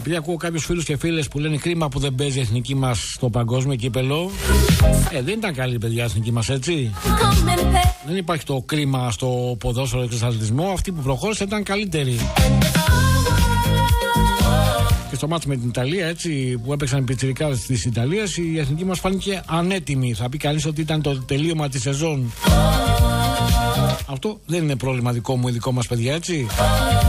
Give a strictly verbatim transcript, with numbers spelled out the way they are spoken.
Επειδή ακούω κάποιους φίλους και φίλες που λένε κρίμα που δεν παίζει η εθνική μας στο παγκόσμιο κύπελο. Ε, δεν ήταν καλή παιδιά η εθνική μας, έτσι. Δεν υπάρχει το κρίμα στο ποδόσφαιρο και στον αθλητισμό. Αυτή που προχώρησε ήταν καλύτερη. Και στο μάτς με την Ιταλία, έτσι, που έπαιξαν οι πιτσιρικάδες της Ιταλίας, η εθνική μας φάνηκε ανέτοιμη. Θα πει κανείς ότι ήταν το τελείωμα της σεζόν. Αυτό δεν είναι πρόβλημα δικό μου ή δικό μας, παιδιά, έτσι.